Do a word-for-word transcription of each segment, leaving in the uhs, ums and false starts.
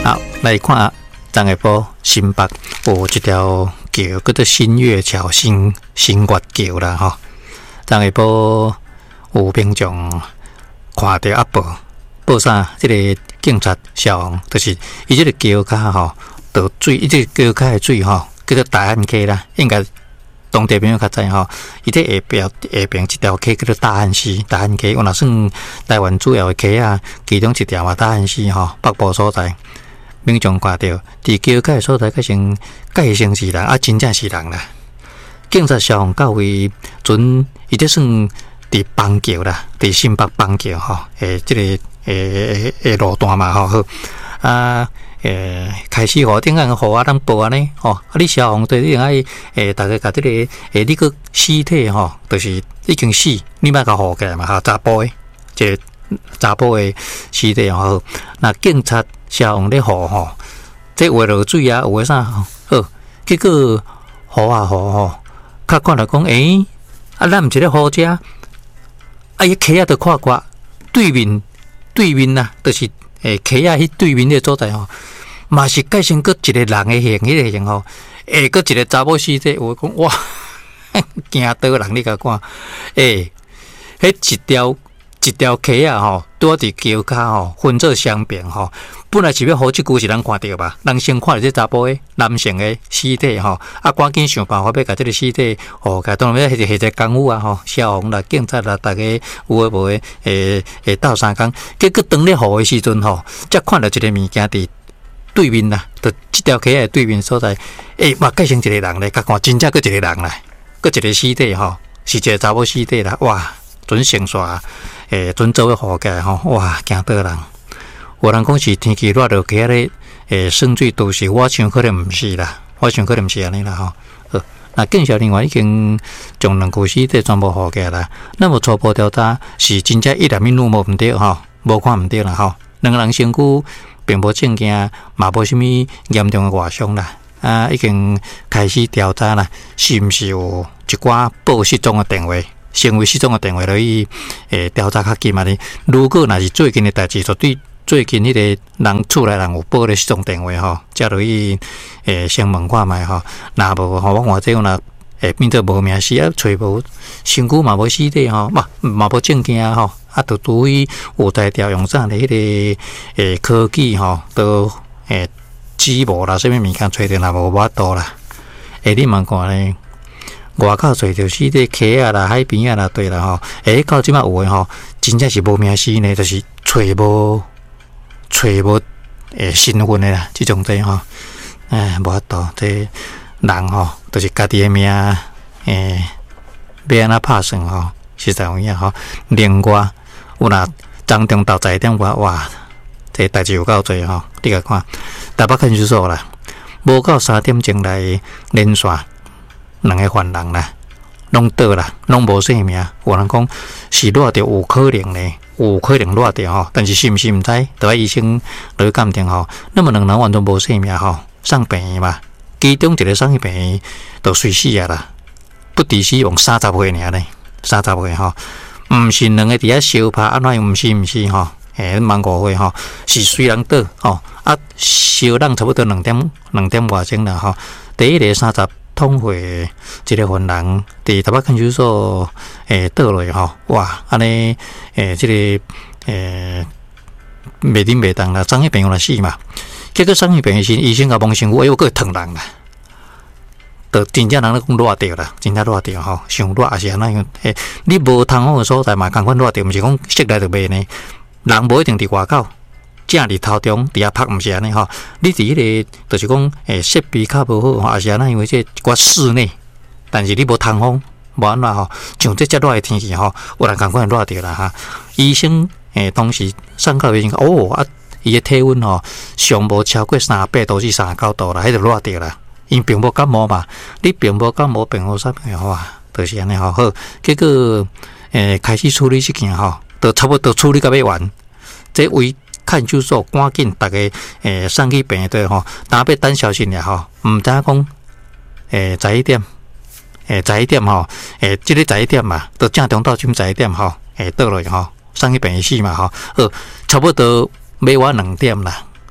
好，来看张下埔新北有一条桥叫做新月桥、新新月桥啦吼。张下埔有民众看到啊报报啥？这个警察消防，就是伊这个桥骹吼，倒水，伊这个桥骹的水吼，叫做大汉溪啦，应该当地朋友较知吼。伊这下边下边一条溪叫做大汉溪，大汉溪，我若算台湾主要的溪啊，其中一条嘛大汉溪吼，北部所在。民众看到伫桥骹的所在，改成改成是人啊，真正是人啦。警察消防到位阵，伊这算伫邦桥啦，伫新北邦桥吼，诶，即、这个诶诶路段嘛吼，好啊，诶，开始互顶岸互啊，咱报安尼吼，啊，你消防队你爱诶，大家甲即、这个诶，你个尸体吼，就是已经死，你莫甲互起来嘛，哈，查甫诶，即个查甫诶尸体吼，那警察消防咧互吼，即话落水啊，有诶啥吼，好，结果互啊互吼，较看来讲，诶、欸，啊，咱毋是咧互遮，啊，伊溪啊，着看过对面对面呐、啊，就是诶溪啊，迄对面诶所在吼，嘛是改成佫一个人诶形，迄、那个形吼，诶，佫一个查某尸体，我讲哇，惊倒人你甲看，诶、欸，迄一条。一条溪啊吼，拄伫桥骹吼，分做双边吼。本来是要好即句是人看到吧？人先看到这查甫诶男性诶尸体吼，啊，赶紧想办法要甲即个尸体吼，甲当然要下下一功夫啊吼，消防啦、警察啦，大家有诶无诶，诶诶斗相共。结果当咧好诶时阵吼，才看到一个物件伫对面啦，就即条溪诶对面所在，诶、欸，嘛改成一个人咧，甲看真正佫一个人啦，佫一个尸体吼，是一个查某尸体啦，哇！准成煞，诶，准做伙起来吼，哇，惊倒人！有人讲是天气热落去咧，诶，渗水都市，我想可能毋是啦，我想可能毋是安尼啦吼。好，那警察另外已经将两具尸体全部护起来啦。那么初步调查是真正一粒米路无毋对吼，无看毋对啦吼。两个人身躯并无证件，嘛无啥物严重诶外伤啦。啊，已经开始调查啦，是毋是有一寡报失踪诶电话？成为失踪的电话，落去诶调查较紧嘛哩。如果若是最近的代志，就对最近迄个人厝内人有报咧失踪电话吼，则落去诶先问看觅吼。若无吼，我看这个若诶变做无名尸啊，找无身躯嘛无尸体吼，嘛嘛无证件吼，啊，就除非有在调用上的迄个诶科技吼，都诶指模啦，啥物物件找着若无法度啦。诶，你问看咧？外口找着尸体溪啊啦、海边啊啦，对啦吼。诶，到即摆有诶吼，真正是无名尸呢，就是找无找无诶身份诶啦，即种这吼。哎，无法度，这人吼，就是家己诶命诶，要安怎拍算吼？实在有影吼。另外，有若当中到十一点外，哇，这代志有够多吼。你甲看，台北看守所啦，无到三点钟来连线。两个犯人啦，拢倒啦，拢无性命。有人讲是落着有可能呢，有可能落着吼，但是是毋是毋知，得医生落去鉴定吼。那么两人完全无性命吼，送病院嘛，其中一个送去病院就随死啊啦，不治死亡三十岁尔咧，三十岁吼，毋是两个伫遐相拍，安怎样毋是毋是吼？诶，万五岁吼，是虽然倒吼，啊，烧人差不多两点两点外钟啦吼，第一个三十。通会一个犯人伫台北看守所诶倒落吼，哇！安尼诶，即、这个诶袂顶袂当啦，送去病院来死嘛。结果送去病院时，医生甲问身躯，哎呦，佫会疼人啦，就真正人咧讲热着啦，真正热着吼，伤热也是安尼样。诶，你无通风诶所在嘛，共款热着，毋是讲室内就袂呢，人无一定伫外口。正伫头中，伫遐拍毋是安尼吼。你伫迄、那个，就是讲，诶，设备较无好，也是安尼，因为这一寡室内，但是你无通风，无安怎吼。像这遮热诶天气吼，有人共款热着啦哈。医生诶，当时上到医生哦啊，伊诶体温吼，上无超过三十八度至三十九度啦，迄就热着啦。因并无感冒嘛，你并无感冒，并无啥物吼啊，就是安尼吼。好，结果诶开始处理事件吼，都差不多处理到尾完，这位。看守所赶紧，大家诶送去病队吼，当要等消息了吼，毋知影讲诶十一点，诶十一点吼，诶即、这个十一点嘛，都正中到今十一点吼，诶倒落吼，送去病院死嘛吼，好，差不多尾晚两点啦，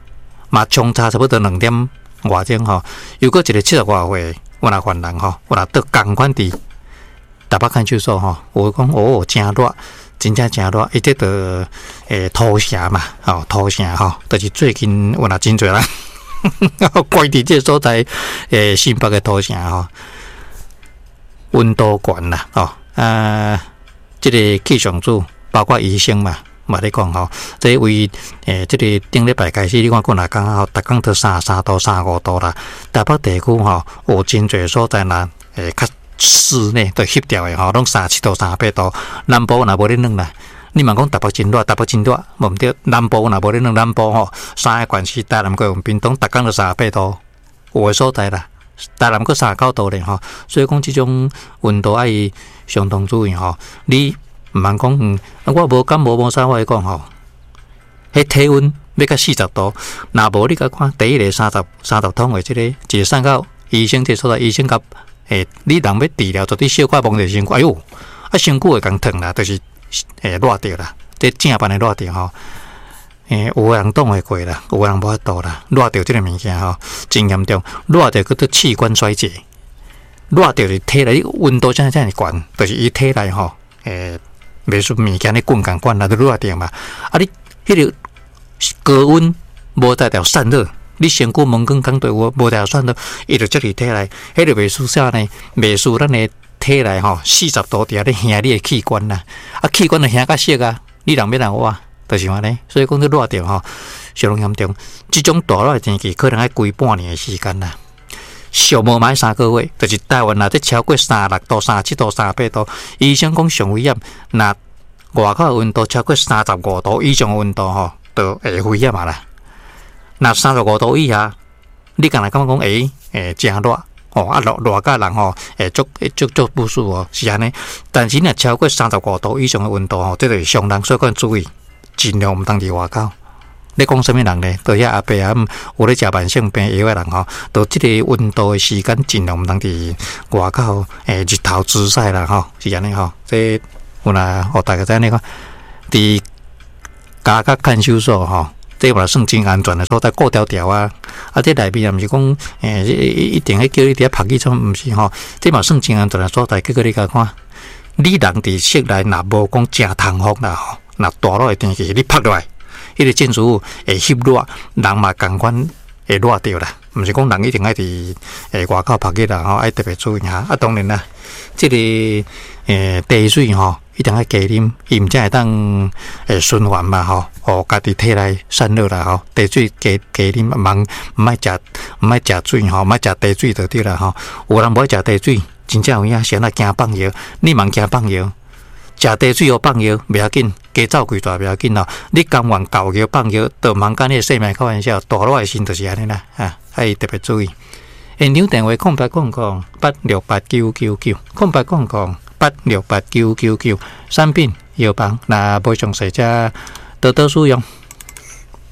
嘛相差差不多两点外钟吼。又过一个七十外岁，我若犯人吼，我若得共款伫台北看守所吼，我讲哦，真热，真正真热，伊这个诶土城嘛，吼土城吼，就是最近有若真侪人。怪伫这所在，诶，新北嘅土城吼，温度悬啦，吼、哦，啊，这个气象组包括医生嘛，嘛咧讲吼，这位诶，这个顶礼拜开始，你看过哪讲吼，逐工都三三度、三五度啦，台北地区吼，有真侪所在啦，诶，较室内都翕掉诶吼，拢三七度、三八度，南部若无咧软啦。你问讲台北真热，台北真热，无毋对。南部若无咧软，南部吼，三个县市台南、高雄、屏东，逐工都三十八度，有诶所在啦。台南阁三十九度咧吼，所以讲即种温度爱伊相当注意吼。你毋通讲，嗯，我无感冒无啥，我讲吼，迄体温要到四十度，若无你甲看第一个三十三十通诶，即、這個一送到醫生这所在，醫生甲诶，你人要治療，就啲小可摸着身軀，哎呦，啊身軀會共疼啦，就是。诶，热掉啦，这正版的热掉吼。诶，有人挡会过啦，有人无法度啦。热掉这个物件吼，真严重。热掉叫做器官衰竭。热掉是体内温度真正真悬，就是伊体内吼，诶，袂输物件咧滚共滚啦，都热掉嘛。啊，你迄、那个高温无代表散热，你身躯门更刚对我无代表散热，伊就积伫体内，迄个袂输啥呢？袂输咱的。体内吼四十度底下咧兄你的器官啦，啊器官就兄较色啊，你人要人活，就是安尼。所以讲你热掉吼，相当严重。即种大热的天气可能要规半年的时间啦，上无买三个月，就是台湾若得超过三十六度、三十七度、三十八度，医生讲上危险。若外口的温度超过三十五度以上的温度吼，就会危险啊啦。若三十五度以下，你敢若感觉讲诶诶真热。哦，啊，热热甲人吼，会足足足不舒服哦，是安尼。但是若超过三十五度以上的温度吼，这就是伤人，所以讲注意，尽量毋通伫外口。你讲什么人呢？到遐阿伯啊，有咧食慢性病药的人吼，到即个温度的时间，尽量毋通伫外口诶日头直晒啦吼，是安尼吼。这有若互大家知影看，伫家甲看守所吼。这嘛算真安全的所在，顾条条啊！啊，这内面也毋是讲，诶、欸，一定要叫你伫遐拍去，种毋是吼。这嘛算真安全的所在，结果你甲看，你人伫室内若无讲正通风啦吼，若大热的天气，你拍落来，迄、那个建筑物会翕热，人嘛共款会热掉啦。毋是讲人一定爱伫诶外口拍去啦，吼，爱特别注意下。啊，当然啦，这个诶地水吼。一定要加啉，伊毋才会当诶循环嘛吼，互家己体内散热啦吼。地水加加啉，茫毋爱食毋爱食水吼，毋爱食地水就对啦吼。有人无爱食地水，真正有影，先来惊放药，你茫惊放药，食地水又放药，袂要紧，加走几大袂要紧咯。你甘愿搞药放药，就茫甲你的性命开玩笑，大热的心就是安尼啦，啊，爱特别注意。现场电话空八空空八六八九九九，空八空空。八六八九九九，产品药房，那无详细者多多使用。